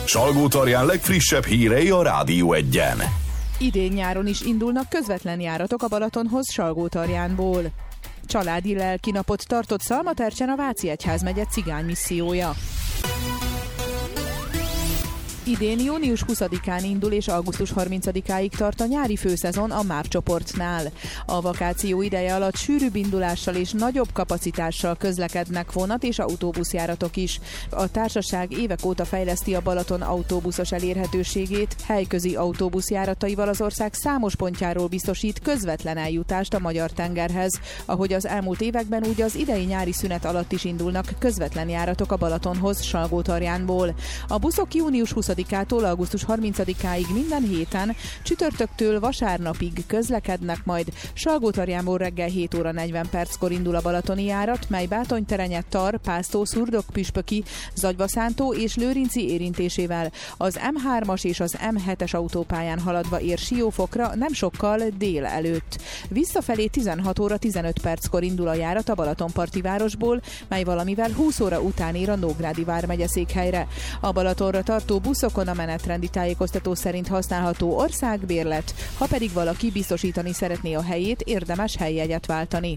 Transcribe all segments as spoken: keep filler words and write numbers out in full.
Salgótarján legfrissebb hírei a Rádió Egyen. Idén-nyáron is indulnak közvetlen járatok a Balatonhoz Salgótarjánból. Családi lelkinapot tartott Szalmatercsen a Váci Egyházmegye cigánymissziója. Idén június huszadikán indul és augusztus harmincadikáig tart a nyári főszezon a MÁV csoportnál. A vakáció ideje alatt sűrűbb indulással és nagyobb kapacitással közlekednek vonat és autóbuszjáratok is. A társaság évek óta fejleszti a Balaton autóbuszos elérhetőségét, helyközi autóbuszjárataival az ország számos pontjáról biztosít közvetlen eljutást a magyar tengerhez. Ahogy az elmúlt években, úgy az idei nyári szünet alatt is indulnak közvetlen járatok a Balatonhoz Salgótarjánból. A buszok június huszadikától augusztus harmincadikáig minden héten, csütörtöktől vasárnapig közlekednek, majd Salgótarjánból reggel hét óra negyven perckor indul a balatoni járat, mely Bátonyterenye, Tar, Pásztó, Szurdok, Püspöki, Zagyvaszántó és Lőrinci érintésével az em hármas és az em hetes autópályán haladva ér Siófokra nem sokkal dél előtt. Visszafelé tizenhat óra tizenöt perckor indul a járat a Balatonparti városból, mely valamivel húsz óra után ér a Nógrádi vármegye székhelyre. A Balatonra tartó buszokon a menetrendi tájékoztató szerint használható országbérlet, ha pedig valaki biztosítani szeretné a helyét, érdemes helyjegyet váltani.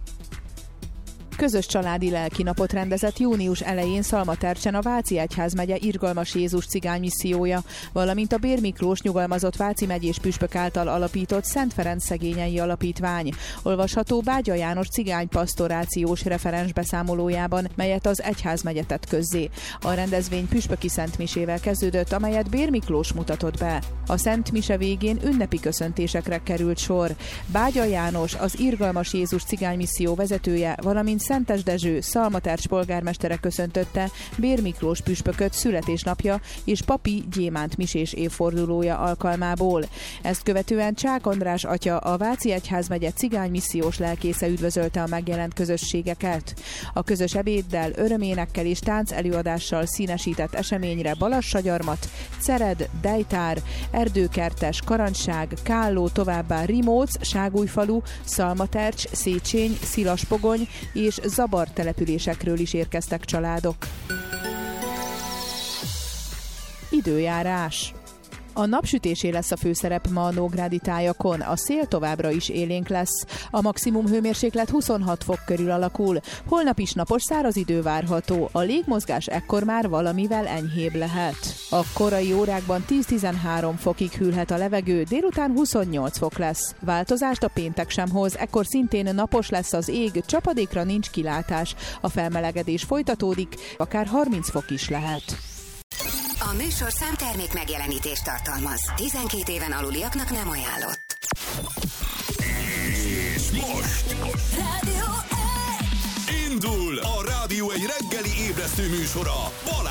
Közös családi lelkinapot rendezett június elején Szalmatercsen a Váci Egyházmegye Irgalmas Jézus cigánymissziója, valamint a Bér Miklós nyugalmazott Váci megyés püspök által alapított Szent Ferenc Szegényei Alapítvány. Olvasható Bágya János cigány pastorációs referens beszámolójában, melyet az egyházmegye tett közzé. A rendezvény püspöki szentmisével kezdődött, amelyet Bér Miklós mutatott be. A szent mise végén ünnepi köszöntésekre került sor. Bágya János, az Irgalmas Jézus cigánymisszió vezetője, valamint Szentes Dezső, Szalmatercs polgármestere köszöntötte Bér Miklós püspököt születésnapja és papi Gyémánt misés évfordulója alkalmából. Ezt követően Csák András atya, a Váci Egyházmegye cigánymissziós lelkésze üdvözölte a megjelent közösségeket. A közös ebéddel, öröménekkel és tánc előadással színesített eseményre Balassagyarmat, Cered, Dejtár, Erdőkertes, Karancság, Kálló, továbbá Rimóc, Ságújfalu, Szalmatercs, Szécsény, Szilaspogony és Zabar településekről is érkeztek családok. Időjárás. A napsütésé lesz a főszerep ma a nógrádi tájakon, a szél továbbra is élénk lesz. A maximum hőmérséklet huszonhat fok körül alakul. Holnap is napos száraz idő várható, a légmozgás ekkor már valamivel enyhébb lehet. A korai órákban tíz-tizenhárom fokig hűlhet a levegő, délután huszonnyolc fok lesz. Változást a péntek sem hoz, ekkor szintén napos lesz az ég, csapadékra nincs kilátás. A felmelegedés folytatódik, akár harminc fok is lehet. A műsorszám termék megjelenítést tartalmaz. tizenkét éven aluliaknak nem ajánlott. És most Rádió egy! indul a Rádió egy reggeli ébresztő műsora.